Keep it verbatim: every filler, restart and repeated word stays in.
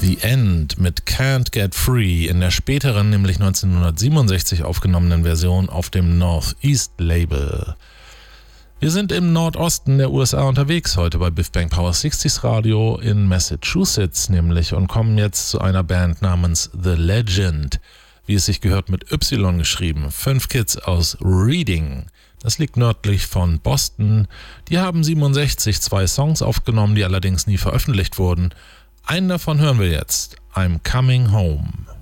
The End mit Can't Get Free in der späteren, nämlich neunzehnhundertsiebenundsechzig aufgenommenen Version auf dem Northeast Label. Wir sind im Nordosten der U S A unterwegs, heute bei Biff Bang Power sechziger Radio in Massachusetts nämlich, und kommen jetzt zu einer Band namens The Legend, wie es sich gehört mit Y geschrieben, fünf Kids aus Reading. Das liegt nördlich von Boston. Die haben siebenundsechzig zwei Songs aufgenommen, die allerdings nie veröffentlicht wurden. Einen davon hören wir jetzt, I'm Coming Home.